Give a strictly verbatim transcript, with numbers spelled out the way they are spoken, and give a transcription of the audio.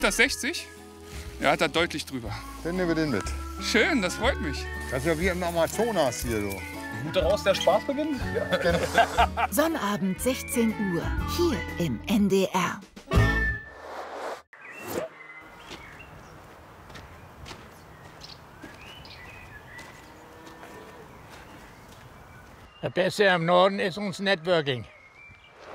Das sechzig? Ja, hat er deutlich drüber. Dann nehmen wir den mit. Schön, das freut mich. Das ist ja wie im Amazonas hier so. Gut daraus der Spaß beginnt? Ja, genau. Sonnabend sechzehn Uhr, hier im N D R. Das Beste am Norden ist uns Networking.